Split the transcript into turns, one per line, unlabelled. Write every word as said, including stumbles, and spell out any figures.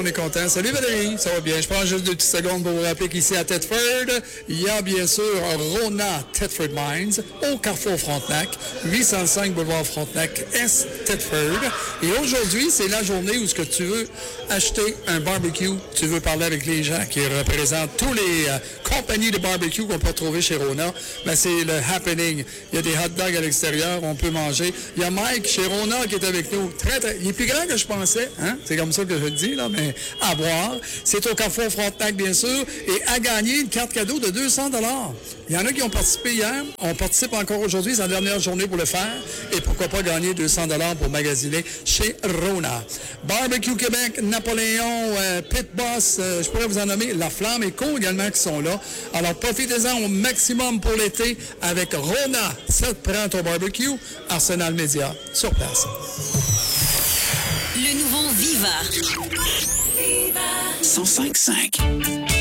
On est content. Salut Valérie, ça va bien. Je prends juste deux petites secondes pour vous rappeler qu'ici à Thetford, il y a bien sûr Rona Thetford Mines au Carrefour Frontenac, huit cent cinq boulevard Frontenac S, Thetford. Et aujourd'hui, c'est la journée où ce que tu veux acheter un barbecue, tu veux parler avec les gens qui représentent tous les euh, compagnies de barbecue qu'on peut retrouver chez Rona. Ben, c'est le happening. Il y a des hot dogs à l'extérieur, on peut manger. Il y a Mike chez Rona qui est avec nous. Très, très, il est plus grand que je pensais, hein? C'est comme ça que je le dis, là, mais à boire. C'est au Carrefour Frontenac, bien sûr, et à gagner une carte cadeau de deux cents dollars. Il y en a qui ont participé hier, on participe encore aujourd'hui, c'est la dernière journée pour le faire, et pourquoi pas gagner deux cents dollars pour magasiner chez Rona. Barbecue Québec, Napoléon, euh, Pit Boss, euh, je pourrais vous en nommer, La Flamme et Co également qui sont là. Alors profitez-en au maximum pour l'été avec Rona. Ça te prend ton barbecue, Arsenal Média, sur place.
Le nouveau Viva.
cent cinq virgule cinq.